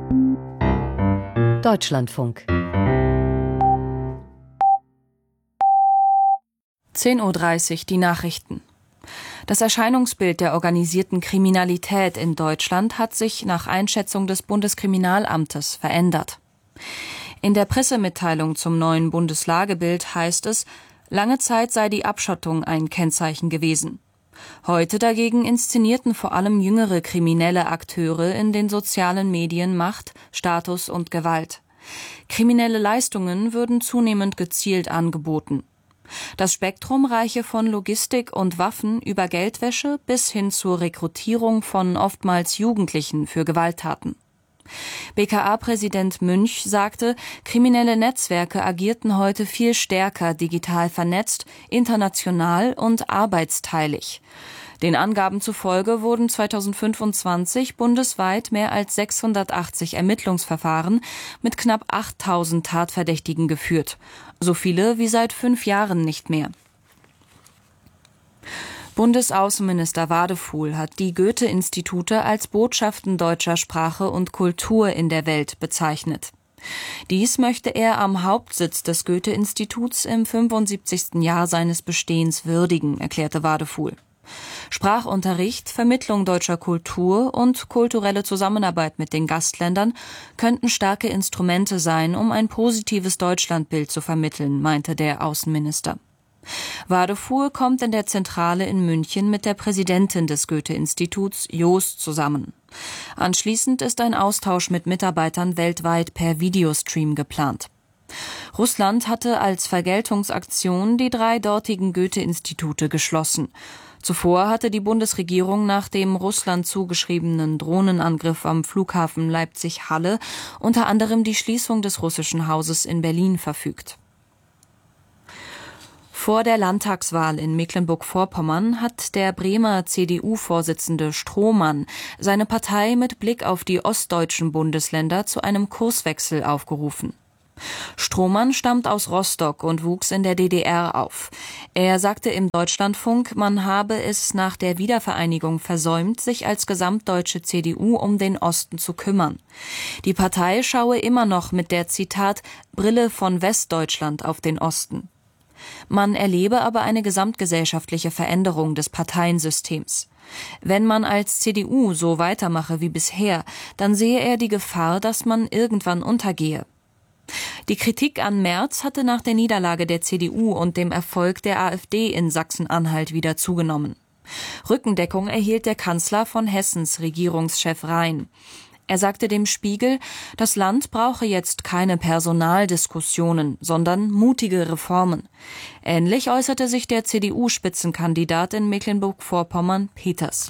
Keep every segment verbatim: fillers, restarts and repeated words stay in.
Deutschlandfunk. zehn Uhr dreißig, die Nachrichten. Das Erscheinungsbild der organisierten Kriminalität in Deutschland hat sich nach Einschätzung des Bundeskriminalamtes verändert. In der Pressemitteilung zum neuen Bundeslagebild heißt es, lange Zeit sei die Abschottung ein Kennzeichen gewesen. Heute dagegen inszenierten vor allem jüngere kriminelle Akteure in den sozialen Medien Macht, Status und Gewalt. Kriminelle Leistungen würden zunehmend gezielt angeboten. Das Spektrum reiche von Logistik und Waffen über Geldwäsche bis hin zur Rekrutierung von oftmals Jugendlichen für Gewalttaten. B K A-Präsident Münch sagte, kriminelle Netzwerke agierten heute viel stärker digital vernetzt, international und arbeitsteilig. Den Angaben zufolge wurden zweitausendfünfundzwanzig bundesweit mehr als sechshundertachtzig Ermittlungsverfahren mit knapp achttausend Tatverdächtigen geführt. So viele wie seit fünf Jahren nicht mehr. Bundesaußenminister Wadefuhl hat die Goethe-Institute als Botschaften deutscher Sprache und Kultur in der Welt bezeichnet. Dies möchte er am Hauptsitz des Goethe-Instituts im fünfundsiebzigsten Jahr seines Bestehens würdigen, erklärte Wadefuhl. Sprachunterricht, Vermittlung deutscher Kultur und kulturelle Zusammenarbeit mit den Gastländern könnten starke Instrumente sein, um ein positives Deutschlandbild zu vermitteln, meinte der Außenminister. Wadefuhl kommt in der Zentrale in München mit der Präsidentin des Goethe-Instituts, Joost, zusammen. Anschließend ist ein Austausch mit Mitarbeitern weltweit per Videostream geplant. Russland hatte als Vergeltungsaktion die drei dortigen Goethe-Institute geschlossen. Zuvor hatte die Bundesregierung nach dem Russland zugeschriebenen Drohnenangriff am Flughafen Leipzig-Halle unter anderem die Schließung des russischen Hauses in Berlin verfügt. Vor der Landtagswahl in Mecklenburg-Vorpommern hat der Bremer C D U-Vorsitzende Strohmann seine Partei mit Blick auf die ostdeutschen Bundesländer zu einem Kurswechsel aufgerufen. Strohmann stammt aus Rostock und wuchs in der D D R auf. Er sagte im Deutschlandfunk, man habe es nach der Wiedervereinigung versäumt, sich als gesamtdeutsche C D U um den Osten zu kümmern. Die Partei schaue immer noch mit der, Zitat, Brille von Westdeutschland auf den Osten. Man erlebe aber eine gesamtgesellschaftliche Veränderung des Parteiensystems. Wenn man als C D U so weitermache wie bisher, dann sehe er die Gefahr, dass man irgendwann untergehe. Die Kritik an Merz hatte nach der Niederlage der C D U und dem Erfolg der AfD in Sachsen-Anhalt wieder zugenommen. Rückendeckung erhielt der Kanzler von Hessens Regierungschef Rhein. Er sagte dem Spiegel, das Land brauche jetzt keine Personaldiskussionen, sondern mutige Reformen. Ähnlich äußerte sich der C D U-Spitzenkandidat in Mecklenburg-Vorpommern, Peters.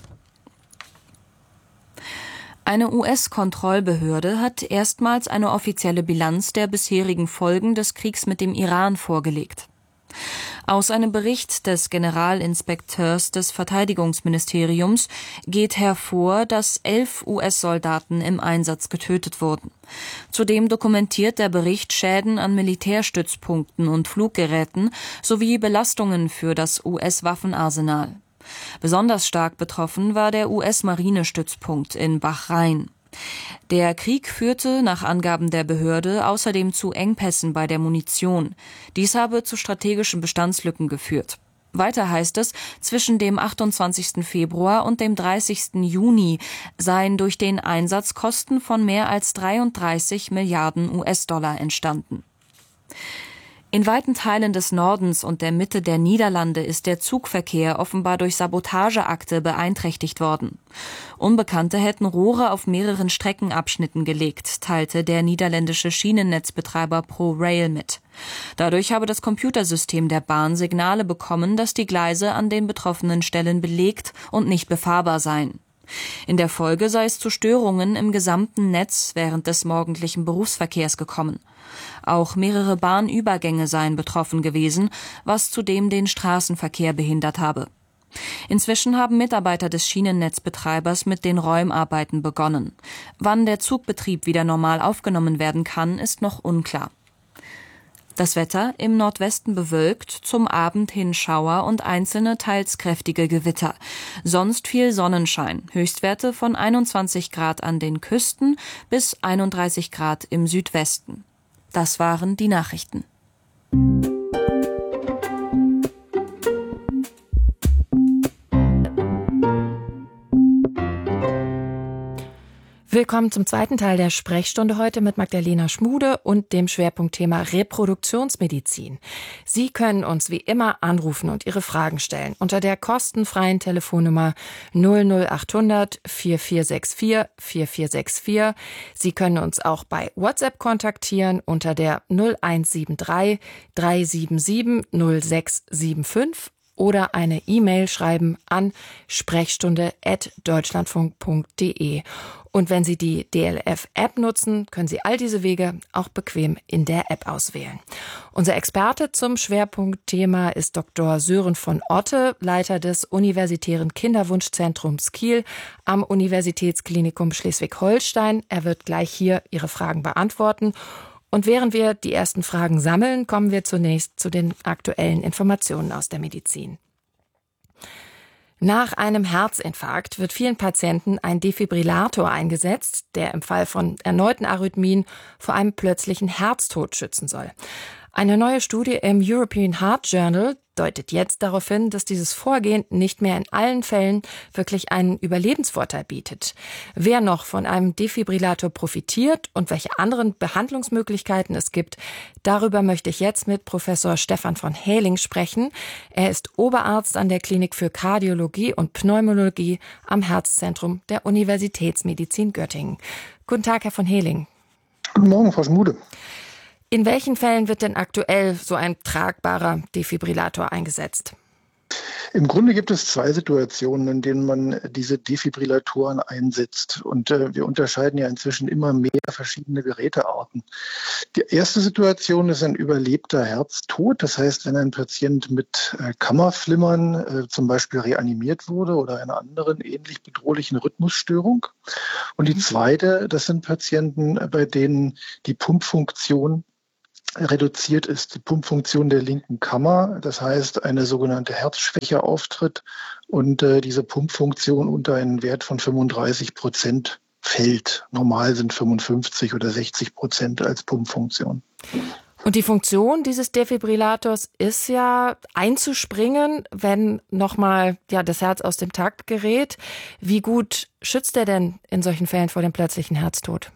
Eine U S-Kontrollbehörde hat erstmals eine offizielle Bilanz der bisherigen Folgen des Kriegs mit dem Iran vorgelegt. Aus einem Bericht des Generalinspekteurs des Verteidigungsministeriums geht hervor, dass elf U S-Soldaten im Einsatz getötet wurden. Zudem dokumentiert der Bericht Schäden an Militärstützpunkten und Fluggeräten sowie Belastungen für das U S-Waffenarsenal. Besonders stark betroffen war der U S-Marinestützpunkt in Bahrain. Der Krieg führte nach Angaben der Behörde außerdem zu Engpässen bei der Munition. Dies habe zu strategischen Bestandslücken geführt. Weiter heißt es, zwischen dem achtundzwanzigsten Februar und dem dreißigsten Juni seien durch den Einsatz Kosten von mehr als dreiunddreißig Milliarden U S-Dollar entstanden. In weiten Teilen des Nordens und der Mitte der Niederlande ist der Zugverkehr offenbar durch Sabotageakte beeinträchtigt worden. Unbekannte hätten Rohre auf mehreren Streckenabschnitten gelegt, teilte der niederländische Schienennetzbetreiber ProRail mit. Dadurch habe das Computersystem der Bahn Signale bekommen, dass die Gleise an den betroffenen Stellen belegt und nicht befahrbar seien. In der Folge sei es zu Störungen im gesamten Netz während des morgendlichen Berufsverkehrs gekommen. Auch mehrere Bahnübergänge seien betroffen gewesen, was zudem den Straßenverkehr behindert habe. Inzwischen haben Mitarbeiter des Schienennetzbetreibers mit den Räumarbeiten begonnen. Wann der Zugbetrieb wieder normal aufgenommen werden kann, ist noch unklar. Das Wetter im Nordwesten bewölkt, zum Abend hin Schauer und einzelne teils kräftige Gewitter. Sonst viel Sonnenschein, Höchstwerte von einundzwanzig Grad an den Küsten bis einunddreißig Grad im Südwesten. Das waren die Nachrichten. Willkommen zum zweiten Teil der Sprechstunde heute mit Magdalena Schmude und dem Schwerpunktthema Reproduktionsmedizin. Sie können uns wie immer anrufen und Ihre Fragen stellen unter der kostenfreien Telefonnummer null null achthundert vierundvierzig vierundvierzig vierundvierzig. Sie können uns auch bei WhatsApp kontaktieren unter der null eins sieben drei drei sieben sieben null sechs sieben fünf oder eine E-Mail schreiben an sprechstunde at deutschlandfunk punkt de. Und wenn Sie die D L F-App nutzen, können Sie all diese Wege auch bequem in der App auswählen. Unser Experte zum Schwerpunktthema ist Doktor Sören von Otte, Leiter des Universitären Kinderwunschzentrums Kiel am Universitätsklinikum Schleswig-Holstein. Er wird gleich hier Ihre Fragen beantworten. Und während wir die ersten Fragen sammeln, kommen wir zunächst zu den aktuellen Informationen aus der Medizin. Nach einem Herzinfarkt wird vielen Patienten ein Defibrillator eingesetzt, der im Fall von erneuten Arrhythmien vor einem plötzlichen Herztod schützen soll. Eine neue Studie im European Heart Journal deutet jetzt darauf hin, dass dieses Vorgehen nicht mehr in allen Fällen wirklich einen Überlebensvorteil bietet. Wer noch von einem Defibrillator profitiert und welche anderen Behandlungsmöglichkeiten es gibt, darüber möchte ich jetzt mit Professor Stefan von Häling sprechen. Er ist Oberarzt an der Klinik für Kardiologie und Pneumologie am Herzzentrum der Universitätsmedizin Göttingen. Guten Tag, Herr von Häling. Guten Morgen, Frau Schmude. In welchen Fällen wird denn aktuell so ein tragbarer Defibrillator eingesetzt? Im Grunde gibt es zwei Situationen, in denen man diese Defibrillatoren einsetzt. Und äh, wir unterscheiden ja inzwischen immer mehr verschiedene Gerätearten. Die erste Situation ist ein überlebter Herztod. Das heißt, wenn ein Patient mit äh, Kammerflimmern äh, zum Beispiel reanimiert wurde oder einer anderen ähnlich bedrohlichen Rhythmusstörung. Und die zweite, das sind Patienten, bei denen die Pumpfunktion reduziert ist, die Pumpfunktion der linken Kammer, das heißt eine sogenannte Herzschwäche auftritt und äh, diese Pumpfunktion unter einen Wert von fünfunddreißig Prozent fällt. Normal sind fünfundfünfzig oder sechzig Prozent als Pumpfunktion. Und die Funktion dieses Defibrillators ist ja einzuspringen, wenn nochmal ja, das Herz aus dem Takt gerät. Wie gut schützt er denn in solchen Fällen vor dem plötzlichen Herztod?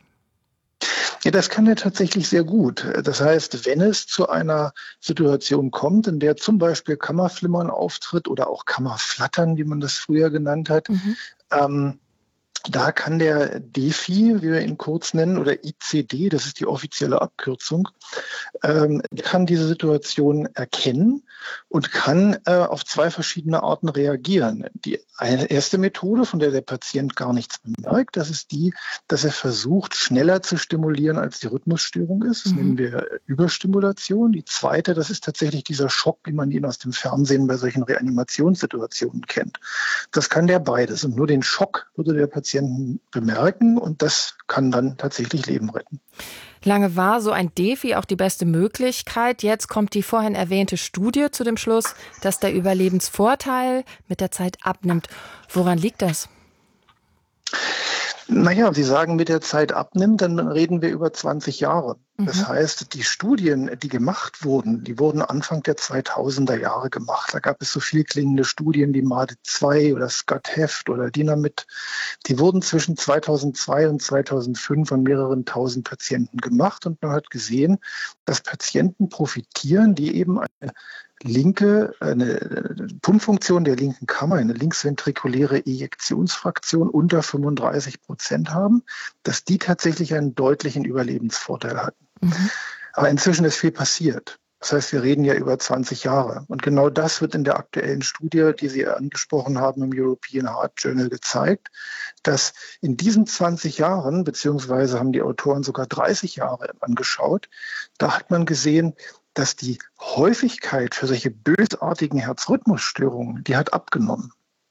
Ja, das kann er tatsächlich sehr gut. Das heißt, wenn es zu einer Situation kommt, in der zum Beispiel Kammerflimmern auftritt oder auch Kammerflattern, wie man das früher genannt hat, mhm. ähm, da kann der Defi, wie wir ihn kurz nennen, oder I C D, das ist die offizielle Abkürzung, ähm, kann diese Situation erkennen und kann äh, auf zwei verschiedene Arten reagieren. Die eine erste Methode, von der der Patient gar nichts bemerkt, das ist die, dass er versucht, schneller zu stimulieren, als die Rhythmusstörung ist. Das mhm. nennen wir Überstimulation. Die zweite, das ist tatsächlich dieser Schock, wie man ihn aus dem Fernsehen bei solchen Reanimationssituationen kennt. Das kann der beides. Und nur den Schock würde der Patient bemerken und das kann dann tatsächlich Leben retten. Lange war so ein Defi auch die beste Möglichkeit. Jetzt kommt die vorhin erwähnte Studie zu dem Schluss, dass der Überlebensvorteil mit der Zeit abnimmt. Woran liegt das? Naja, Sie sagen, mit der Zeit abnimmt, dann reden wir über zwanzig Jahre. Mhm. Das heißt, die Studien, die gemacht wurden, die wurden Anfang der zweitausender Jahre gemacht. Da gab es so viel klingende Studien wie M A D zwei oder SCOT-Heft oder Dynamit. Die wurden zwischen zweitausendzwei und zweitausendfünf von mehreren tausend Patienten gemacht und man hat gesehen, dass Patienten profitieren, die eben eine linke, eine Pumpfunktion der linken Kammer, eine linksventrikuläre Ejektionsfraktion unter fünfunddreißig Prozent haben, dass die tatsächlich einen deutlichen Überlebensvorteil hatten. Mhm. Aber inzwischen ist viel passiert. Das heißt, wir reden ja über zwanzig Jahre. Und genau das wird in der aktuellen Studie, die Sie angesprochen haben, im European Heart Journal gezeigt, dass in diesen zwanzig Jahren, beziehungsweise haben die Autoren sogar dreißig Jahre angeschaut, da hat man gesehen, dass die Häufigkeit für solche bösartigen Herzrhythmusstörungen, die hat abgenommen.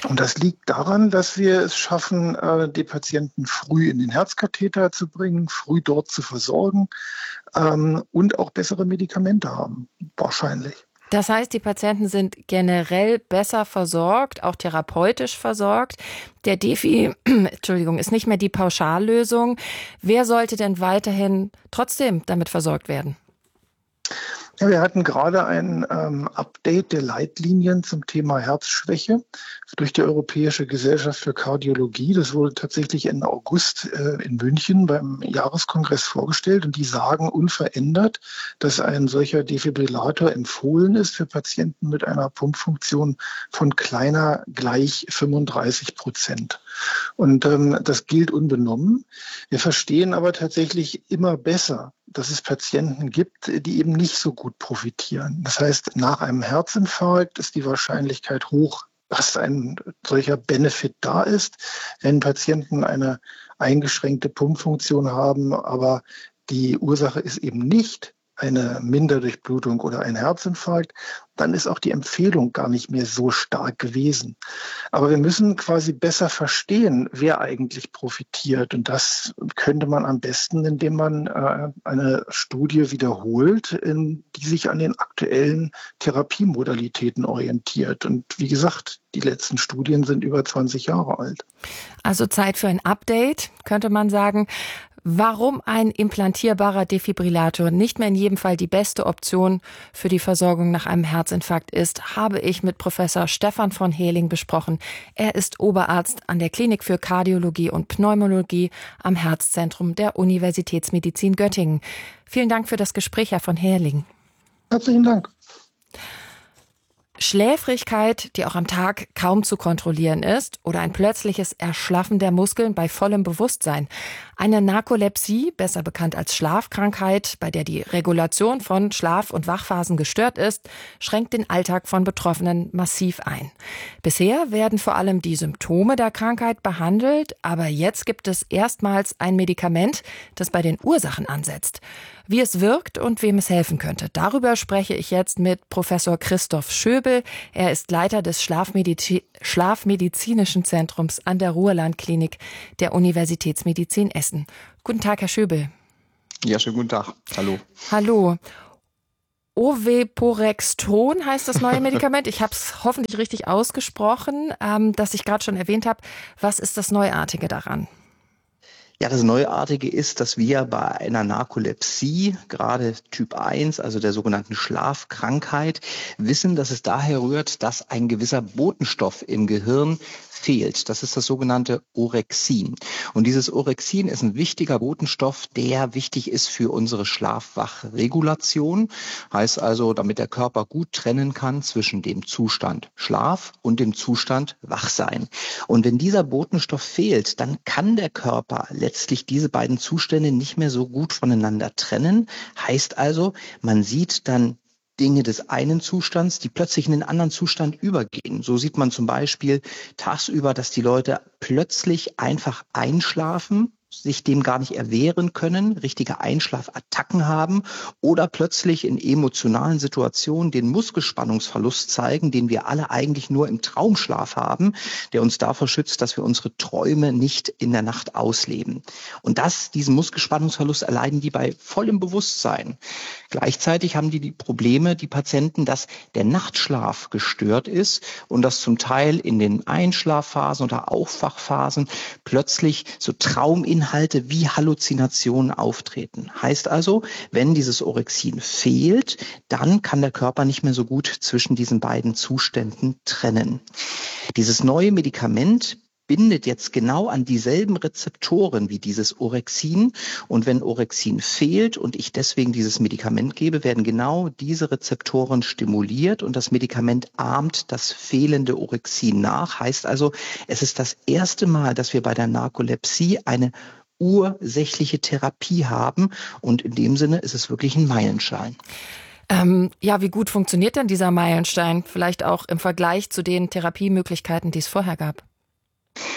Und das liegt daran, dass wir es schaffen, die Patienten früh in den Herzkatheter zu bringen, früh dort zu versorgen und auch bessere Medikamente haben, wahrscheinlich. Das heißt, die Patienten sind generell besser versorgt, auch therapeutisch versorgt. Der Defi, Entschuldigung, ist nicht mehr die Pauschallösung. Wer sollte denn weiterhin trotzdem damit versorgt werden? Ja, wir hatten gerade ein ähm, Update der Leitlinien zum Thema Herzschwäche durch die Europäische Gesellschaft für Kardiologie. Das wurde tatsächlich Ende August äh, in München beim Jahreskongress vorgestellt und die sagen unverändert, dass ein solcher Defibrillator empfohlen ist für Patienten mit einer Pumpfunktion von kleiner gleich fünfunddreißig Prozent. Und ähm, das gilt unbenommen. Wir verstehen aber tatsächlich immer besser, dass es Patienten gibt, die eben nicht so gut profitieren. Das heißt, nach einem Herzinfarkt ist die Wahrscheinlichkeit hoch, dass ein solcher Benefit da ist. Wenn Patienten eine eingeschränkte Pumpfunktion haben, aber die Ursache ist eben nicht eine Minderdurchblutung oder ein Herzinfarkt, dann ist auch die Empfehlung gar nicht mehr so stark gewesen. Aber wir müssen quasi besser verstehen, wer eigentlich profitiert. Und das könnte man am besten, indem man äh, eine Studie wiederholt, in, die sich an den aktuellen Therapiemodalitäten orientiert. Und wie gesagt, die letzten Studien sind über zwanzig Jahre alt. Also Zeit für ein Update, könnte man sagen. Warum ein implantierbarer Defibrillator nicht mehr in jedem Fall die beste Option für die Versorgung nach einem Herzinfarkt ist, habe ich mit Professor Stefan von Heerling besprochen. Er ist Oberarzt an der Klinik für Kardiologie und Pneumologie am Herzzentrum der Universitätsmedizin Göttingen. Vielen Dank für das Gespräch, Herr von Heerling. Herzlichen Dank. Schläfrigkeit, die auch am Tag kaum zu kontrollieren ist, oder ein plötzliches Erschlaffen der Muskeln bei vollem Bewusstsein. Eine Narkolepsie, besser bekannt als Schlafkrankheit, bei der die Regulation von Schlaf- und Wachphasen gestört ist, schränkt den Alltag von Betroffenen massiv ein. Bisher werden vor allem die Symptome der Krankheit behandelt, aber jetzt gibt es erstmals ein Medikament, das bei den Ursachen ansetzt. Wie es wirkt und wem es helfen könnte, darüber spreche ich jetzt mit Professor Christoph Schöbel. Er ist Leiter des Schlafmedizi- Schlafmedizinischen Zentrums an der Ruhrland-Klinik der Universitätsmedizin Essen. Guten Tag, Herr Schöbel. Ja, schönen guten Tag. Hallo. Hallo. Oveporexton heißt das neue Medikament. Ich habe es hoffentlich richtig ausgesprochen, ähm, das ich gerade schon erwähnt habe. Was ist das Neuartige daran? Ja, das Neuartige ist, dass wir bei einer Narkolepsie, gerade Typ eins, also der sogenannten Schlafkrankheit, wissen, dass es daher rührt, dass ein gewisser Botenstoff im Gehirn fehlt. Das ist das sogenannte Orexin. Und dieses Orexin ist ein wichtiger Botenstoff, der wichtig ist für unsere Schlaf-Wach-Regulation. Heißt also, damit der Körper gut trennen kann zwischen dem Zustand Schlaf und dem Zustand Wachsein. Und wenn dieser Botenstoff fehlt, dann kann der Körper letztlich diese beiden Zustände nicht mehr so gut voneinander trennen. Heißt also, man sieht dann Dinge des einen Zustands, die plötzlich in den anderen Zustand übergehen. So sieht man zum Beispiel tagsüber, dass die Leute plötzlich einfach einschlafen, sich dem gar nicht erwehren können, richtige Einschlafattacken haben oder plötzlich in emotionalen Situationen den Muskelspannungsverlust zeigen, den wir alle eigentlich nur im Traumschlaf haben, der uns davor schützt, dass wir unsere Träume nicht in der Nacht ausleben. Und das, diesen Muskelspannungsverlust erleiden die bei vollem Bewusstsein. Gleichzeitig haben die die Probleme, die Patienten, dass der Nachtschlaf gestört ist und dass zum Teil in den Einschlafphasen oder Aufwachphasen plötzlich so Trauminhalte Inhalte wie Halluzinationen auftreten. Heißt also, wenn dieses Orexin fehlt, dann kann der Körper nicht mehr so gut zwischen diesen beiden Zuständen trennen. Dieses neue Medikament bindet jetzt genau an dieselben Rezeptoren wie dieses Orexin. Und wenn Orexin fehlt und ich deswegen dieses Medikament gebe, werden genau diese Rezeptoren stimuliert und das Medikament ahmt das fehlende Orexin nach. Heißt also, es ist das erste Mal, dass wir bei der Narkolepsie eine ursächliche Therapie haben. Und in dem Sinne ist es wirklich ein Meilenstein. Ähm, ja, wie gut funktioniert denn dieser Meilenstein? Vielleicht auch im Vergleich zu den Therapiemöglichkeiten, die es vorher gab?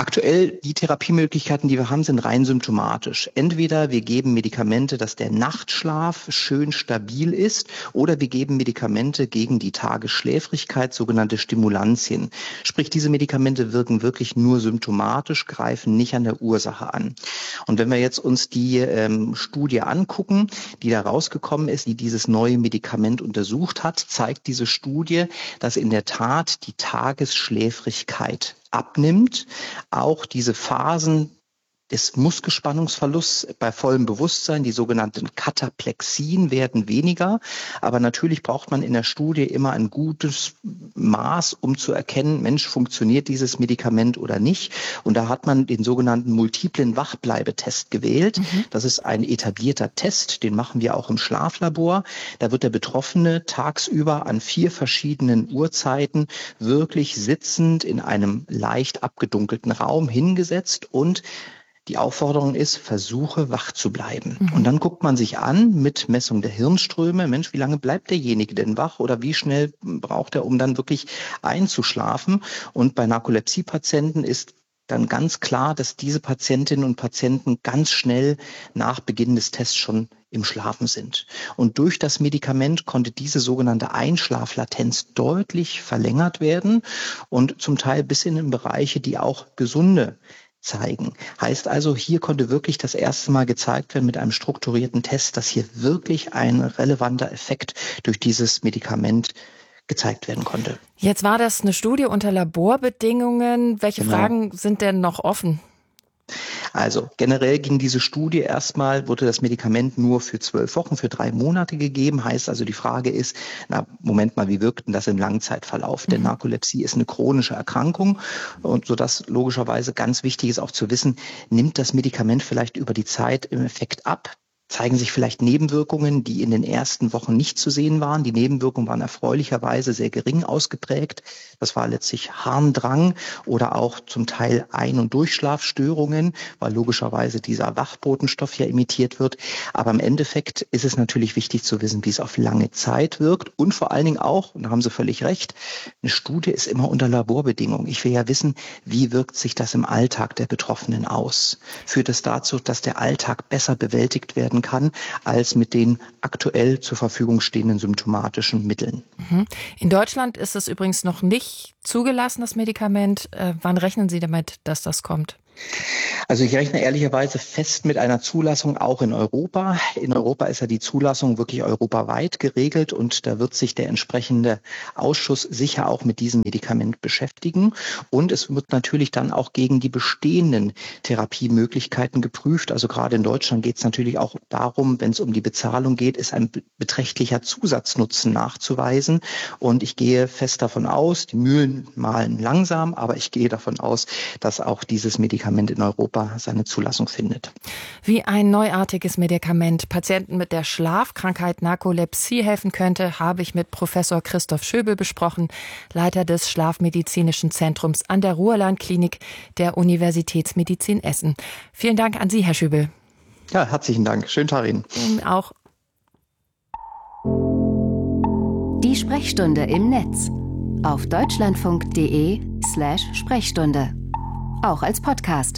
Aktuell, die Therapiemöglichkeiten, die wir haben, sind rein symptomatisch. Entweder wir geben Medikamente, dass der Nachtschlaf schön stabil ist, oder wir geben Medikamente gegen die Tagesschläfrigkeit, sogenannte Stimulantien. Sprich, diese Medikamente wirken wirklich nur symptomatisch, greifen nicht an der Ursache an. Und wenn wir jetzt uns die ähm, Studie angucken, die da rausgekommen ist, die dieses neue Medikament untersucht hat, zeigt diese Studie, dass in der Tat die Tagesschläfrigkeit abnimmt, auch diese Phasen des Muskelspannungsverlusts bei vollem Bewusstsein, die sogenannten Kataplexien, werden weniger. Aber natürlich braucht man in der Studie immer ein gutes Maß, um zu erkennen, Mensch, funktioniert dieses Medikament oder nicht. Und da hat man den sogenannten multiplen Wachbleibetest gewählt. Mhm. Das ist ein etablierter Test, den machen wir auch im Schlaflabor. Da wird der Betroffene tagsüber an vier verschiedenen Uhrzeiten wirklich sitzend in einem leicht abgedunkelten Raum hingesetzt, und die Aufforderung ist, versuche wach zu bleiben. Mhm. Und dann guckt man sich an mit Messung der Hirnströme, Mensch, wie lange bleibt derjenige denn wach oder wie schnell braucht er, um dann wirklich einzuschlafen? Und bei Narkolepsie-Patienten ist dann ganz klar, dass diese Patientinnen und Patienten ganz schnell nach Beginn des Tests schon im Schlafen sind. Und durch das Medikament konnte diese sogenannte Einschlaflatenz deutlich verlängert werden und zum Teil bis in Bereiche, die auch gesunde zeigen. Heißt also, hier konnte wirklich das erste Mal gezeigt werden mit einem strukturierten Test, dass hier wirklich ein relevanter Effekt durch dieses Medikament gezeigt werden konnte. Jetzt war das eine Studie unter Laborbedingungen. Welche Genau. Fragen sind denn noch offen? Also generell ging diese Studie erstmal, wurde das Medikament nur für zwölf Wochen, für drei Monate gegeben. Heißt also, die Frage ist, na Moment mal, wie wirkt denn das im Langzeitverlauf? Mhm. Denn Narkolepsie ist eine chronische Erkrankung, und sodass logischerweise ganz wichtig ist auch zu wissen, nimmt das Medikament vielleicht über die Zeit im Effekt ab? Zeigen sich vielleicht Nebenwirkungen, die in den ersten Wochen nicht zu sehen waren. Die Nebenwirkungen waren erfreulicherweise sehr gering ausgeprägt. Das war letztlich Harndrang oder auch zum Teil Ein- und Durchschlafstörungen, weil logischerweise dieser Wachbotenstoff ja imitiert wird. Aber im Endeffekt ist es natürlich wichtig zu wissen, wie es auf lange Zeit wirkt, und vor allen Dingen auch, und da haben Sie völlig recht, eine Studie ist immer unter Laborbedingungen. Ich will ja wissen, wie wirkt sich das im Alltag der Betroffenen aus? Führt es dazu, dass der Alltag besser bewältigt werden kann, als mit den aktuell zur Verfügung stehenden symptomatischen Mitteln. In Deutschland ist es übrigens noch nicht zugelassen, das Medikament. Äh, wann rechnen Sie damit, dass das kommt? Also ich rechne ehrlicherweise fest mit einer Zulassung auch in Europa. In Europa ist ja die Zulassung wirklich europaweit geregelt, und da wird sich der entsprechende Ausschuss sicher auch mit diesem Medikament beschäftigen. Und es wird natürlich dann auch gegen die bestehenden Therapiemöglichkeiten geprüft. Also gerade in Deutschland geht es natürlich auch darum, wenn es um die Bezahlung geht, ist ein beträchtlicher Zusatznutzen nachzuweisen. Und ich gehe fest davon aus, die Mühlen mahlen langsam, aber ich gehe davon aus, dass auch dieses Medikament in Europa seine Zulassung findet. Wie ein neuartiges Medikament Patienten mit der Schlafkrankheit Narkolepsie helfen könnte, habe ich mit Professor Christoph Schöbel besprochen, Leiter des Schlafmedizinischen Zentrums an der Ruhrland-Klinik der Universitätsmedizin Essen. Vielen Dank an Sie, Herr Schöbel. Ja, herzlichen Dank. Schönen Tag Ihnen. Ihnen auch. Die Sprechstunde im Netz auf deutschlandfunk.de slash Sprechstunde. Auch als Podcast.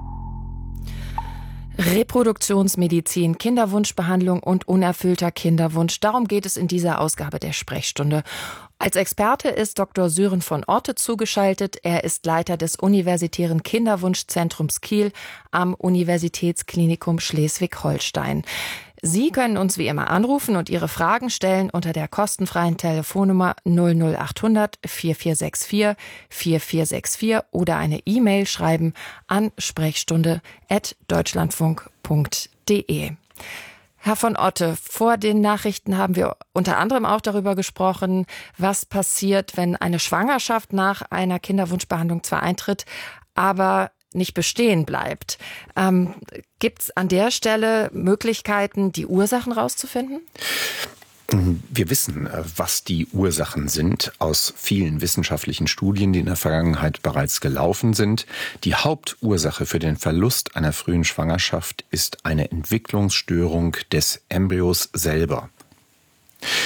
Reproduktionsmedizin, Kinderwunschbehandlung und unerfüllter Kinderwunsch. Darum geht es in dieser Ausgabe der Sprechstunde. Als Experte ist Doktor Sören von Orte zugeschaltet. Er ist Leiter des Universitären Kinderwunschzentrums Kiel am Universitätsklinikum Schleswig-Holstein. Sie können uns wie immer anrufen und Ihre Fragen stellen unter der kostenfreien Telefonnummer null null achthundert vierundvierzig vierundsechzig vierundvierzig vierundvierzig oder eine E-Mail schreiben an sprechstunde at deutschlandfunk punkt de. Herr von Otte, vor den Nachrichten haben wir unter anderem auch darüber gesprochen, was passiert, wenn eine Schwangerschaft nach einer Kinderwunschbehandlung zwar eintritt, aber nicht bestehen bleibt. Ähm, gibt es an der Stelle Möglichkeiten, die Ursachen rauszufinden? Wir wissen, was die Ursachen sind aus vielen wissenschaftlichen Studien, die in der Vergangenheit bereits gelaufen sind. Die Hauptursache für den Verlust einer frühen Schwangerschaft ist eine Entwicklungsstörung des Embryos selber.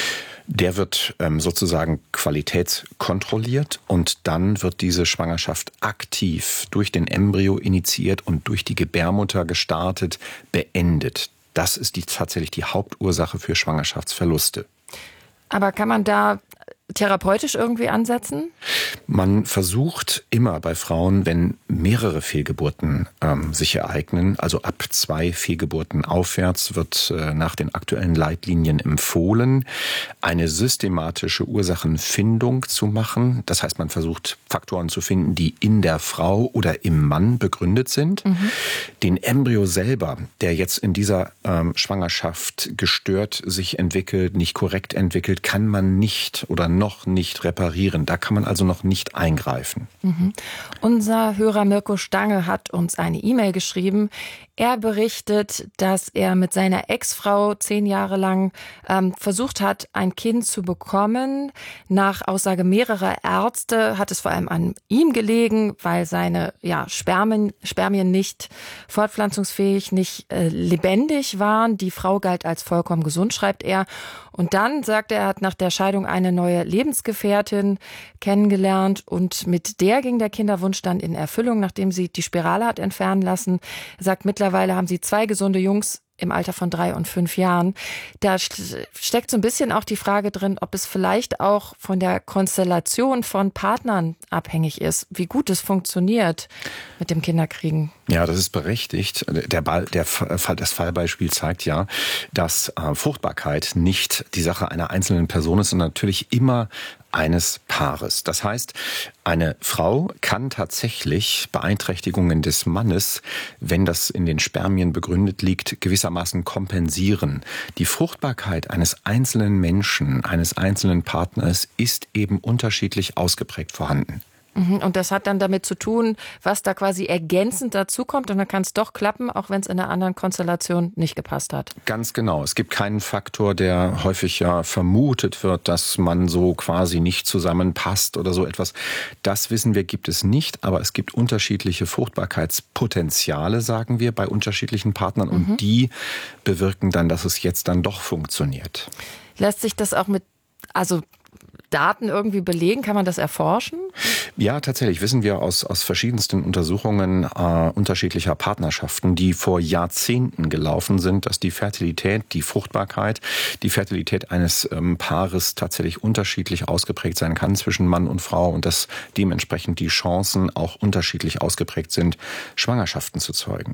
Der wird ähm, sozusagen qualitätskontrolliert und dann wird diese Schwangerschaft aktiv durch den Embryo initiiert und durch die Gebärmutter gestartet, beendet. Das ist die, tatsächlich die Hauptursache für Schwangerschaftsverluste. Aber kann man da therapeutisch irgendwie ansetzen? Man versucht immer bei Frauen, wenn mehrere Fehlgeburten ähm, sich ereignen, also ab zwei Fehlgeburten aufwärts, wird äh, nach den aktuellen Leitlinien empfohlen, eine systematische Ursachenfindung zu machen. Das heißt, man versucht Faktoren zu finden, die in der Frau oder im Mann begründet sind. Mhm. Den Embryo selber, der jetzt in dieser ähm, Schwangerschaft gestört sich entwickelt, nicht korrekt entwickelt, kann man nicht oder noch nicht reparieren. Da kann man also noch nicht eingreifen. Mhm. Unser Hörer Mirko Stange hat uns eine E-Mail geschrieben. Er berichtet, dass er mit seiner Ex-Frau zehn Jahre lang ähm, versucht hat, ein Kind zu bekommen. Nach Aussage mehrerer Ärzte hat es vor allem an ihm gelegen, weil seine ja, Spermien, Spermien nicht fortpflanzungsfähig, nicht äh, lebendig waren. Die Frau galt als vollkommen gesund, schreibt er. Und dann, sagt er, er hat nach der Scheidung eine neue Lebensgefährtin kennengelernt und mit der ging der Kinderwunsch dann in Erfüllung, nachdem sie die Spirale hat entfernen lassen. Er sagt, mittlerweile haben sie zwei gesunde Jungs im Alter von drei und fünf Jahren. Da steckt so ein bisschen auch die Frage drin, ob es vielleicht auch von der Konstellation von Partnern abhängig ist, wie gut es funktioniert mit dem Kinderkriegen. Ja, das ist berechtigt. Der, Ball, der Fall, das Fallbeispiel zeigt ja, dass äh, Fruchtbarkeit nicht die Sache einer einzelnen Person ist, sondern natürlich immer eines Paares. Das heißt, eine Frau kann tatsächlich Beeinträchtigungen des Mannes, wenn das in den Spermien begründet liegt, gewissermaßen kompensieren. Die Fruchtbarkeit eines einzelnen Menschen, eines einzelnen Partners ist eben unterschiedlich ausgeprägt vorhanden. Und das hat dann damit zu tun, was da quasi ergänzend dazukommt. Und dann kann es doch klappen, auch wenn es in einer anderen Konstellation nicht gepasst hat. Ganz genau. Es gibt keinen Faktor, der häufig ja vermutet wird, dass man so quasi nicht zusammenpasst oder so etwas. Das wissen wir, gibt es nicht. Aber es gibt unterschiedliche Fruchtbarkeitspotenziale, sagen wir, bei unterschiedlichen Partnern. Und mhm. die bewirken dann, dass es jetzt dann doch funktioniert. Lässt sich das auch mit, also Daten irgendwie belegen? Kann man das erforschen? Ja, tatsächlich wissen wir aus, aus verschiedensten Untersuchungen äh, unterschiedlicher Partnerschaften, die vor Jahrzehnten gelaufen sind, dass die Fertilität, die Fruchtbarkeit, die Fertilität eines ähm, Paares tatsächlich unterschiedlich ausgeprägt sein kann zwischen Mann und Frau und dass dementsprechend die Chancen auch unterschiedlich ausgeprägt sind, Schwangerschaften zu zeugen.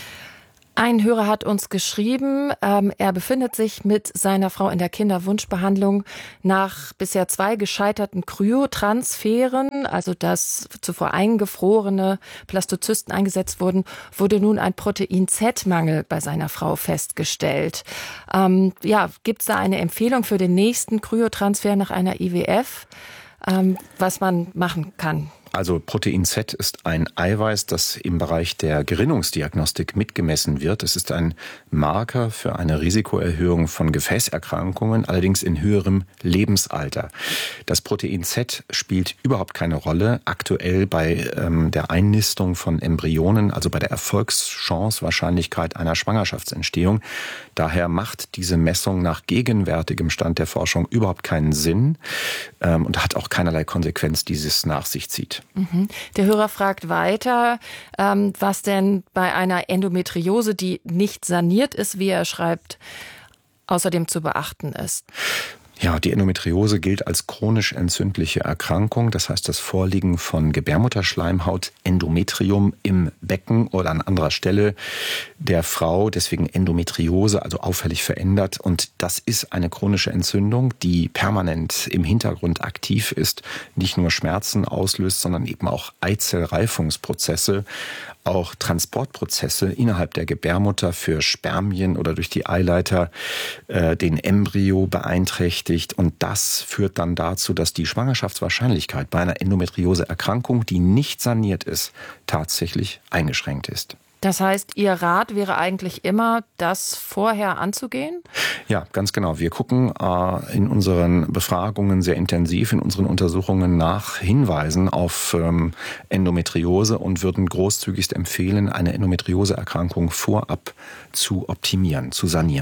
Ein Hörer hat uns geschrieben, ähm, er befindet sich mit seiner Frau in der Kinderwunschbehandlung. Nach bisher zwei gescheiterten Kryotransferen, also dass zuvor eingefrorene Blastozysten eingesetzt wurden, wurde nun ein Protein-Z-Mangel bei seiner Frau festgestellt. Ähm, ja, gibt es da eine Empfehlung für den nächsten Kryotransfer nach einer I W F, ähm, was man machen kann? Also Protein Z ist ein Eiweiß, das im Bereich der Gerinnungsdiagnostik mitgemessen wird. Es ist ein Marker für eine Risikoerhöhung von Gefäßerkrankungen, allerdings in höherem Lebensalter. Das Protein Z spielt überhaupt keine Rolle aktuell bei ähm, der Einnistung von Embryonen, also bei der Erfolgschance, Wahrscheinlichkeit einer Schwangerschaftsentstehung. Daher macht diese Messung nach gegenwärtigem Stand der Forschung überhaupt keinen Sinn ähm, und hat auch keinerlei Konsequenz, die es nach sich zieht. Mhm. Der Hörer fragt weiter, ähm, was denn bei einer Endometriose, die nicht saniert ist, wie er schreibt, außerdem zu beachten ist. Ja, die Endometriose gilt als chronisch entzündliche Erkrankung. Das heißt, das Vorliegen von Gebärmutterschleimhaut, Endometrium im Becken oder an anderer Stelle der Frau, deswegen Endometriose, also auffällig verändert. Und das ist eine chronische Entzündung, die permanent im Hintergrund aktiv ist, nicht nur Schmerzen auslöst, sondern eben auch Eizellreifungsprozesse, auch Transportprozesse innerhalb der Gebärmutter für Spermien oder durch die Eileiter äh, den Embryo beeinträchtigt. Und das führt dann dazu, dass die Schwangerschaftswahrscheinlichkeit bei einer Endometriose-Erkrankung, die nicht saniert ist, tatsächlich eingeschränkt ist. Das heißt, Ihr Rat wäre eigentlich immer, das vorher anzugehen? Ja, ganz genau. Wir gucken äh, in unseren Befragungen sehr intensiv, in unseren Untersuchungen nach Hinweisen auf ähm, Endometriose und würden großzügigst empfehlen, eine Endometriose-Erkrankung vorab zu optimieren, zu sanieren.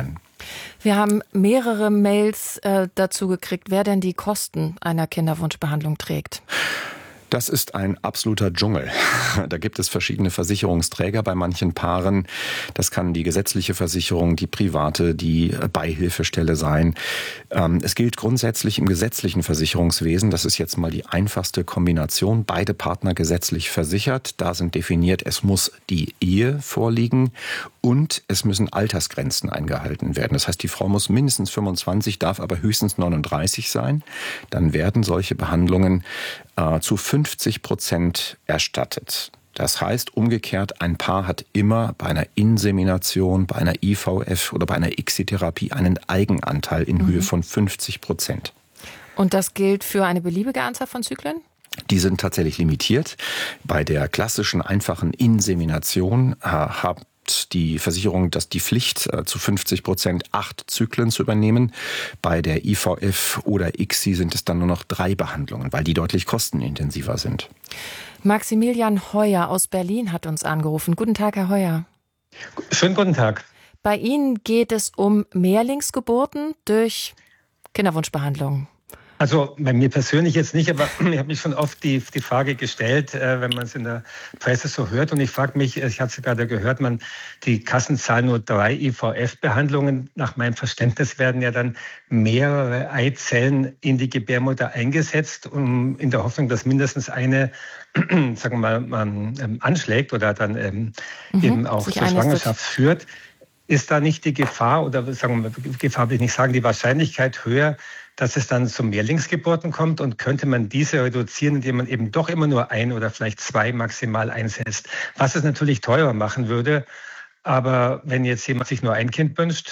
Wir haben mehrere Mails äh, dazu gekriegt, wer denn die Kosten einer Kinderwunschbehandlung trägt. Das ist ein absoluter Dschungel. Da gibt es verschiedene Versicherungsträger bei manchen Paaren. Das kann die gesetzliche Versicherung, die private, die Beihilfestelle sein. Es gilt grundsätzlich im gesetzlichen Versicherungswesen, das ist jetzt mal die einfachste Kombination, beide Partner gesetzlich versichert. Da sind definiert, es muss die Ehe vorliegen und es müssen Altersgrenzen eingehalten werden. Das heißt, die Frau muss mindestens fünfundzwanzig, darf aber höchstens neununddreißig sein. Dann werden solche Behandlungen äh, zu fünfzig Prozent erstattet. Das heißt umgekehrt, ein Paar hat immer bei einer Insemination, bei einer I V F oder bei einer I C S-Therapie einen Eigenanteil in mhm. Höhe von fünfzig Prozent. Und das gilt für eine beliebige Anzahl von Zyklen? Die sind tatsächlich limitiert. Bei der klassischen, einfachen Insemination äh, hat die Versicherung dass die Pflicht, äh, zu fünfzig Prozent acht Zyklen zu übernehmen. Bei der I V F oder I C S I sind es dann nur noch drei Behandlungen, weil die deutlich kostenintensiver sind. Maximilian Heuer aus Berlin hat uns angerufen. Guten Tag, Herr Heuer. Schönen guten Tag. Bei Ihnen geht es um Mehrlingsgeburten durch Kinderwunschbehandlung. Also bei mir persönlich jetzt nicht, aber ich habe mich schon oft die, die Frage gestellt, äh, wenn man es in der Presse so hört. Und ich frage mich, ich hatte es gerade gehört, man, die Kassen zahlen nur drei I V F-Behandlungen. Nach meinem Verständnis werden ja dann mehrere Eizellen in die Gebärmutter eingesetzt, um in der Hoffnung, dass mindestens eine, sagen wir mal, ähm, anschlägt oder dann ähm, mhm, eben auch zur Schwangerschaft führt. Ist da nicht die Gefahr, oder sagen wir, Gefahr will ich nicht sagen, die Wahrscheinlichkeit höher, dass es dann zu Mehrlingsgeburten kommt, und könnte man diese reduzieren, indem man eben doch immer nur ein oder vielleicht zwei maximal einsetzt, was es natürlich teurer machen würde. Aber wenn jetzt jemand sich nur ein Kind wünscht.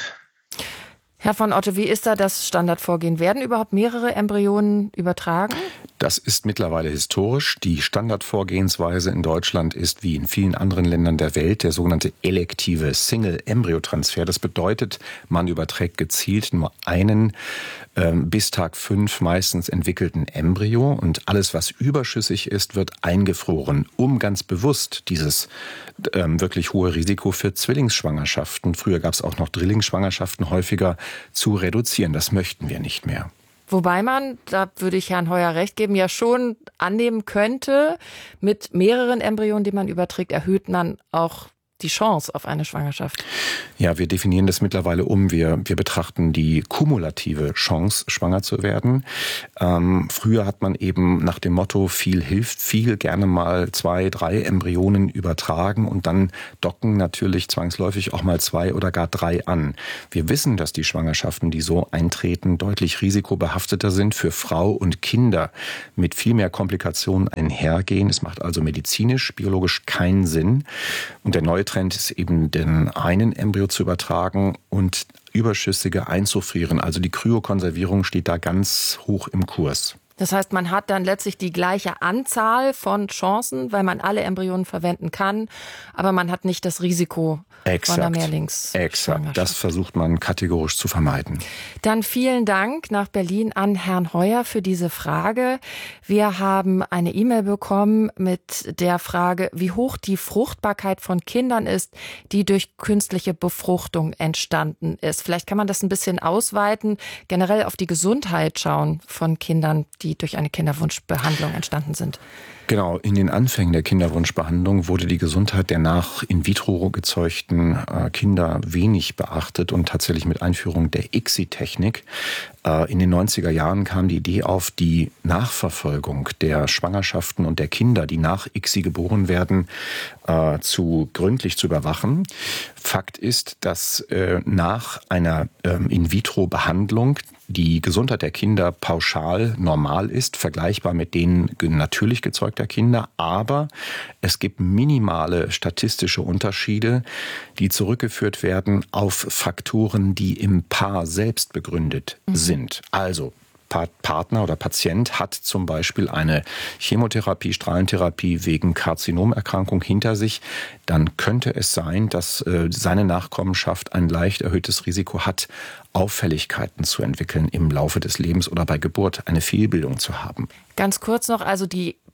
Herr von Otte, wie ist da das Standardvorgehen? Werden überhaupt mehrere Embryonen übertragen? Das ist mittlerweile historisch. Die Standardvorgehensweise in Deutschland ist, wie in vielen anderen Ländern der Welt, der sogenannte elektive Single-Embryo-Transfer. Das bedeutet, man überträgt gezielt nur einen ähm, bis Tag fünf meistens entwickelten Embryo, und alles, was überschüssig ist, wird eingefroren, um ganz bewusst dieses ähm, wirklich hohe Risiko für Zwillingsschwangerschaften, früher gab es auch noch Drillingsschwangerschaften, häufiger zu reduzieren. Das möchten wir nicht mehr. Wobei man, da würde ich Herrn Heuer recht geben, ja schon annehmen könnte, mit mehreren Embryonen, die man überträgt, erhöht man auch die Chance auf eine Schwangerschaft. Ja, wir definieren das mittlerweile um. Wir, wir betrachten die kumulative Chance, schwanger zu werden. Ähm, früher hat man eben nach dem Motto, viel hilft viel, gerne mal zwei, drei Embryonen übertragen, und dann docken natürlich zwangsläufig auch mal zwei oder gar drei an. Wir wissen, dass die Schwangerschaften, die so eintreten, deutlich risikobehafteter sind, für Frau und Kinder mit viel mehr Komplikationen einhergehen. Es macht also medizinisch, biologisch keinen Sinn. Und der neue Trend ist eben, den einen Embryo zu übertragen und überschüssige einzufrieren. Also die Kryokonservierung steht da ganz hoch im Kurs. Das heißt, man hat dann letztlich die gleiche Anzahl von Chancen, weil man alle Embryonen verwenden kann, aber man hat nicht das Risiko Exakt. von einer Mehrlingsschwangerschaft. Exakt, das versucht man kategorisch zu vermeiden. Dann vielen Dank nach Berlin an Herrn Heuer für diese Frage. Wir haben eine E-Mail bekommen mit der Frage, wie hoch die Fruchtbarkeit von Kindern ist, die durch künstliche Befruchtung entstanden ist. Vielleicht kann man das ein bisschen ausweiten, generell auf die Gesundheit schauen von Kindern, die durch eine Kinderwunschbehandlung entstanden sind. Genau, in den Anfängen der Kinderwunschbehandlung wurde die Gesundheit der nach in vitro gezeugten äh, Kinder wenig beachtet, und tatsächlich mit Einführung der I C S I-Technik äh, in den neunziger Jahren kam die Idee auf, die Nachverfolgung der Schwangerschaften und der Kinder, die nach I C S I geboren werden, äh, zu gründlich zu überwachen. Fakt ist, dass äh, nach einer äh, in vitro Behandlung die Gesundheit der Kinder pauschal normal ist, vergleichbar mit denen natürlich gezeugter Kinder. Aber es gibt minimale statistische Unterschiede, die zurückgeführt werden auf Faktoren, die im Paar selbst begründet mhm. sind. Also Partner oder Patient hat zum Beispiel eine Chemotherapie, Strahlentherapie wegen Karzinomerkrankung hinter sich, dann könnte es sein, dass äh, seine Nachkommenschaft ein leicht erhöhtes Risiko hat, Auffälligkeiten zu entwickeln im Laufe des Lebens oder bei Geburt eine Fehlbildung zu haben. Ganz kurz noch, also die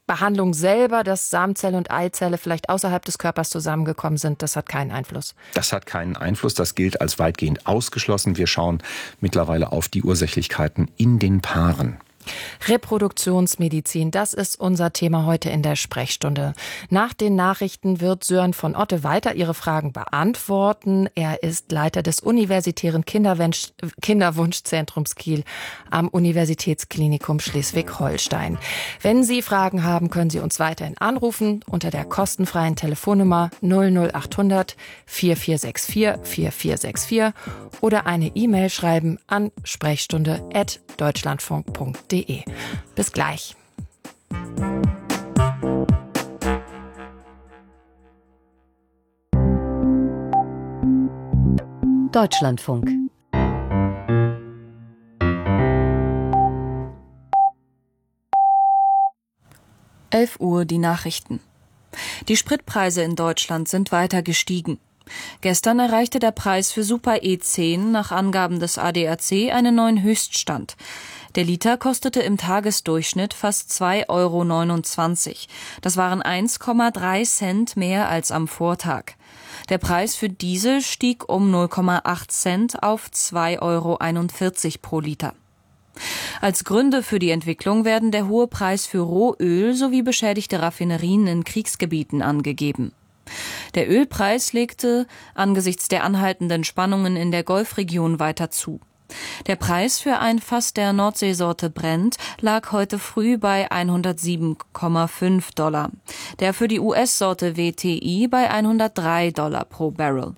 Behandlung selber, dass Samenzelle und Eizelle vielleicht außerhalb des Körpers zusammengekommen sind, das hat keinen Einfluss. Das hat keinen Einfluss, das gilt als weitgehend ausgeschlossen. Wir schauen mittlerweile auf die Ursächlichkeiten in den Paaren. Reproduktionsmedizin, das ist unser Thema heute in der Sprechstunde. Nach den Nachrichten wird Sören von Otte weiter Ihre Fragen beantworten. Er ist Leiter des Universitären Kinderwunsch- Kinderwunschzentrums Kiel am Universitätsklinikum Schleswig-Holstein. Wenn Sie Fragen haben, können Sie uns weiterhin anrufen unter der kostenfreien Telefonnummer null null achthundert vierundvierzig vierundsechzig vierundvierzig vierundvierzig oder eine E-Mail schreiben an sprechstunde at deutschlandfunk punkt de. Bis gleich. Deutschlandfunk. elf Uhr die Nachrichten. Die Spritpreise in Deutschland sind weiter gestiegen. Gestern erreichte der Preis für Super E zehn nach Angaben des A D A C einen neuen Höchststand. Der Liter kostete im Tagesdurchschnitt fast zwei Euro neunundzwanzig. Das waren eins Komma drei Cent mehr als am Vortag. Der Preis für Diesel stieg um null Komma acht Cent auf zwei Euro einundvierzig pro Liter. Als Gründe für die Entwicklung werden der hohe Preis für Rohöl sowie beschädigte Raffinerien in Kriegsgebieten angegeben. Der Ölpreis legte angesichts der anhaltenden Spannungen in der Golfregion weiter zu. Der Preis für ein Fass der Nordseesorte Brent lag heute früh bei hundertsieben Komma fünf Dollar, der für die U S-Sorte W T I bei hundertdrei Dollar pro Barrel.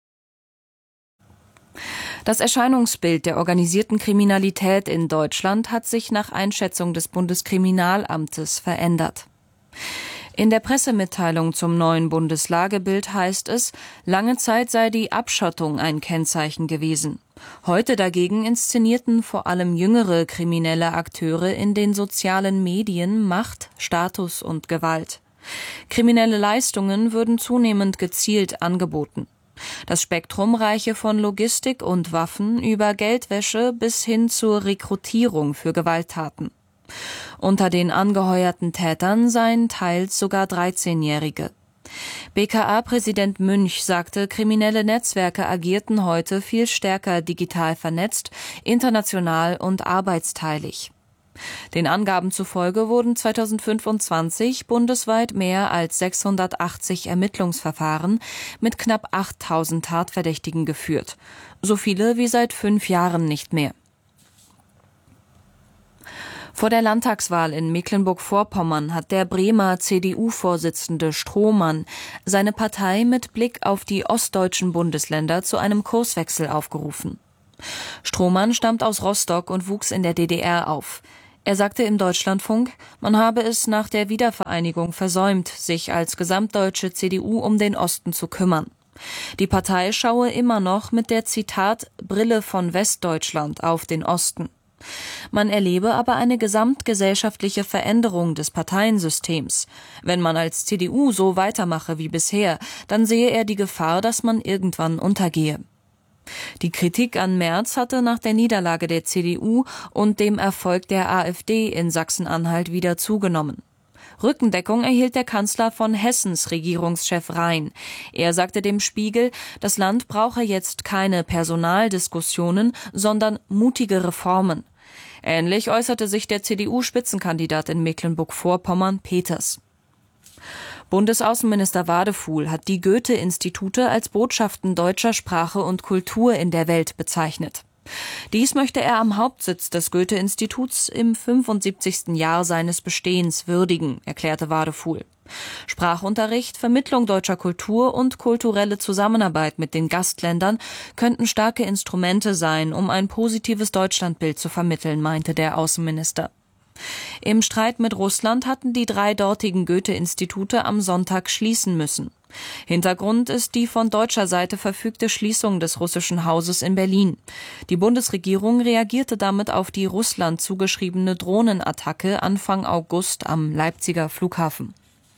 Das Erscheinungsbild der organisierten Kriminalität in Deutschland hat sich nach Einschätzung des Bundeskriminalamtes verändert. In der Pressemitteilung zum neuen Bundeslagebild heißt es, lange Zeit sei die Abschottung ein Kennzeichen gewesen. Heute dagegen inszenierten vor allem jüngere kriminelle Akteure in den sozialen Medien Macht, Status und Gewalt. Kriminelle Leistungen würden zunehmend gezielt angeboten. Das Spektrum reiche von Logistik und Waffen über Geldwäsche bis hin zur Rekrutierung für Gewalttaten. Unter den angeheuerten Tätern seien teils sogar dreizehnjährige. B K A-Präsident Münch sagte, kriminelle Netzwerke agierten heute viel stärker digital vernetzt, international und arbeitsteilig. Den Angaben zufolge wurden zweitausendfünfundzwanzig bundesweit mehr als sechshundertachtzig Ermittlungsverfahren mit knapp achttausend Tatverdächtigen geführt. So viele wie seit fünf Jahren nicht mehr. Vor der Landtagswahl in Mecklenburg-Vorpommern hat der Bremer C D U-Vorsitzende Strohmann seine Partei mit Blick auf die ostdeutschen Bundesländer zu einem Kurswechsel aufgerufen. Strohmann stammt aus Rostock und wuchs in der D D R auf. Er sagte im Deutschlandfunk, man habe es nach der Wiedervereinigung versäumt, sich als gesamtdeutsche C D U um den Osten zu kümmern. Die Partei schaue immer noch mit der, Zitat, Brille von Westdeutschland auf den Osten. Man erlebe aber eine gesamtgesellschaftliche Veränderung des Parteiensystems. Wenn man als C D U so weitermache wie bisher, dann sehe er die Gefahr, dass man irgendwann untergehe. Die Kritik an Merz hatte nach der Niederlage der C D U und dem Erfolg der AfD in Sachsen-Anhalt wieder zugenommen. Rückendeckung erhielt der Kanzler von Hessens Regierungschef Rhein. Er sagte dem Spiegel, das Land brauche jetzt keine Personaldiskussionen, sondern mutige Reformen. Ähnlich äußerte sich der C D U-Spitzenkandidat in Mecklenburg-Vorpommern, Peters. Bundesaußenminister Wadefuhl hat die Goethe-Institute als Botschaften deutscher Sprache und Kultur in der Welt bezeichnet. Dies möchte er am Hauptsitz des Goethe-Instituts im fünfundsiebzigsten Jahr seines Bestehens würdigen, erklärte Wadefuhl. Sprachunterricht, Vermittlung deutscher Kultur und kulturelle Zusammenarbeit mit den Gastländern könnten starke Instrumente sein, um ein positives Deutschlandbild zu vermitteln, meinte der Außenminister. Im Streit mit Russland hatten die drei dortigen Goethe-Institute am Sonntag schließen müssen. Hintergrund ist die von deutscher Seite verfügte Schließung des russischen Hauses in Berlin. Die Bundesregierung reagierte damit auf die Russland zugeschriebene Drohnenattacke Anfang August am Leipziger Flughafen.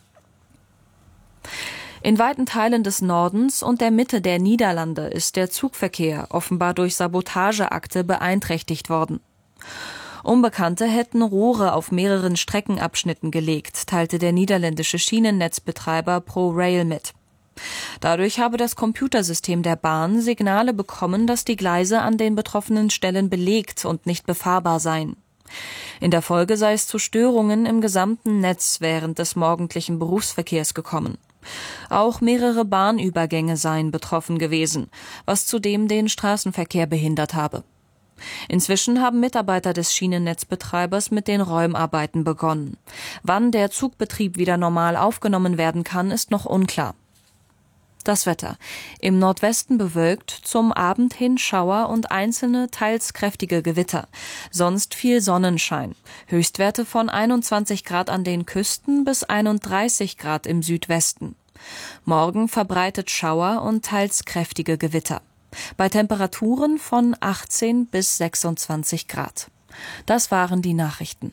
In weiten Teilen des Nordens und der Mitte der Niederlande ist der Zugverkehr offenbar durch Sabotageakte beeinträchtigt worden. Unbekannte hätten Rohre auf mehreren Streckenabschnitten gelegt, teilte der niederländische Schienennetzbetreiber ProRail mit. Dadurch habe das Computersystem der Bahn Signale bekommen, dass die Gleise an den betroffenen Stellen belegt und nicht befahrbar seien. In der Folge sei es zu Störungen im gesamten Netz während des morgendlichen Berufsverkehrs gekommen. Auch mehrere Bahnübergänge seien betroffen gewesen, was zudem den Straßenverkehr behindert habe. Inzwischen haben Mitarbeiter des Schienennetzbetreibers mit den Räumarbeiten begonnen. Wann der Zugbetrieb wieder normal aufgenommen werden kann, ist noch unklar. Das Wetter. Im Nordwesten bewölkt, zum Abend hin Schauer und einzelne, teils kräftige Gewitter. Sonst viel Sonnenschein. Höchstwerte von einundzwanzig Grad an den Küsten bis einunddreißig Grad im Südwesten. Morgen verbreitet Schauer und teils kräftige Gewitter. Bei Temperaturen von achtzehn bis sechsundzwanzig Grad. Das waren die Nachrichten.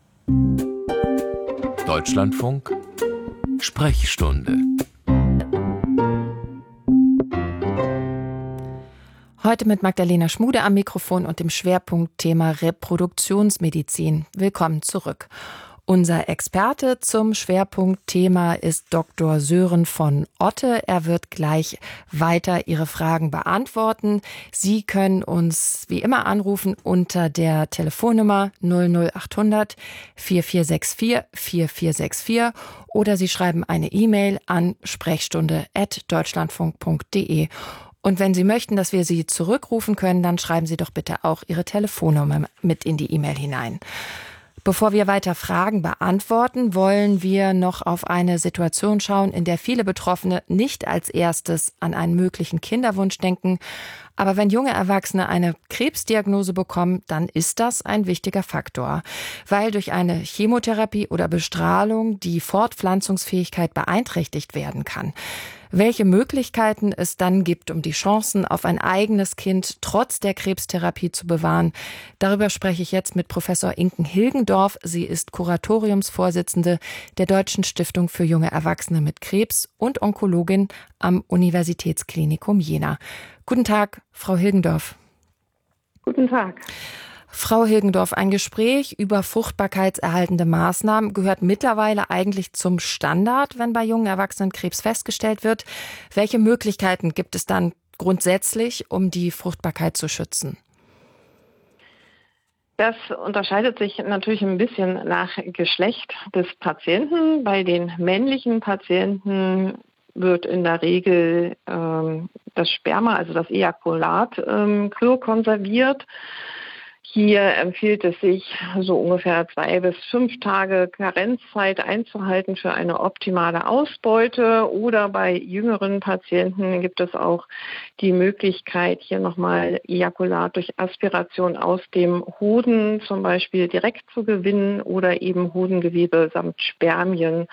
Deutschlandfunk Sprechstunde. Heute mit Magdalena Schmude am Mikrofon und dem Schwerpunktthema Reproduktionsmedizin. Willkommen zurück. Unser Experte zum Schwerpunktthema ist Doktor Sören von Otte. Er wird gleich weiter Ihre Fragen beantworten. Sie können uns wie immer anrufen unter der Telefonnummer null null achthundert vierundvierzig vierundsechzig vierundvierzig vierundvierzig oder Sie schreiben eine E-Mail an sprechstunde at deutschlandfunk punkt de. Und wenn Sie möchten, dass wir Sie zurückrufen können, dann schreiben Sie doch bitte auch Ihre Telefonnummer mit in die E-Mail hinein. Bevor wir weiter Fragen beantworten, wollen wir noch auf eine Situation schauen, in der viele Betroffene nicht als erstes an einen möglichen Kinderwunsch denken. Aber wenn junge Erwachsene eine Krebsdiagnose bekommen, dann ist das ein wichtiger Faktor, weil durch eine Chemotherapie oder Bestrahlung die Fortpflanzungsfähigkeit beeinträchtigt werden kann. Welche Möglichkeiten es dann gibt, um die Chancen auf ein eigenes Kind trotz der Krebstherapie zu bewahren, darüber spreche ich jetzt mit Professor Inken Hilgendorf. Sie ist Kuratoriumsvorsitzende der Deutschen Stiftung für junge Erwachsene mit Krebs und Onkologin am Universitätsklinikum Jena. Guten Tag, Frau Hilgendorf. Guten Tag. Frau Hilgendorf, ein Gespräch über fruchtbarkeitserhaltende Maßnahmen gehört mittlerweile eigentlich zum Standard, wenn bei jungen Erwachsenen Krebs festgestellt wird. Welche Möglichkeiten gibt es dann grundsätzlich, um die Fruchtbarkeit zu schützen? Das unterscheidet sich natürlich ein bisschen nach Geschlecht des Patienten. Bei den männlichen Patienten wird in der Regel ähm, das Sperma, also das Ejakulat, ähm, kryokonserviert. Hier empfiehlt es sich, so ungefähr zwei bis fünf Tage Karenzzeit einzuhalten für eine optimale Ausbeute. Oder bei jüngeren Patienten gibt es auch die Möglichkeit, hier nochmal Ejakulat durch Aspiration aus dem Hoden zum Beispiel direkt zu gewinnen oder eben Hodengewebe samt Spermien